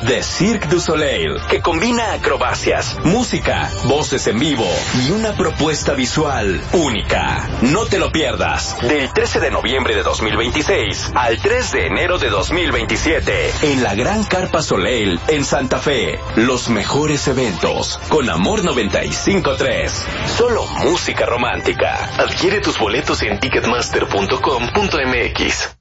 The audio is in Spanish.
de Cirque du Soleil, que combina acrobacias, música, voces en vivo y una propuesta visual única. No te lo pierdas. Del 13 de noviembre de 2026 al 3 de enero de 2027 en la Gran Carpa Soleil en Santa Fe. Los mejores eventos con Amor 95.3. Solo música romántica. Adquiere tus boletos en ticketmaster.com.mx.